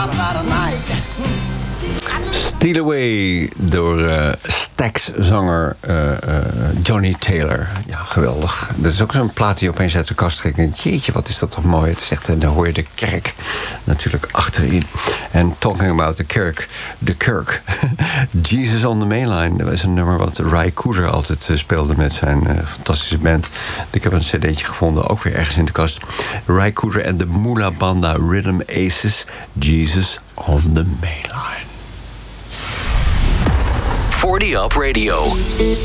Steal Away door Stax-zanger Johnny Taylor. Ja, geweldig. Dat is ook zo'n plaat die opeens uit de kast trekt. En jeetje, wat is dat toch mooi. Het is echt, dan hoor je de kerk natuurlijk achterin. En talking about the kerk. Jesus on the Mainline. Dat is een nummer wat Ry Cooder altijd speelde met zijn fantastische band. Ik heb een cd'tje gevonden, ook weer ergens in de kast. Ry Cooder en de Moolah Banda Rhythm Aces. Jesus on the Mainline. 40 Up Radio.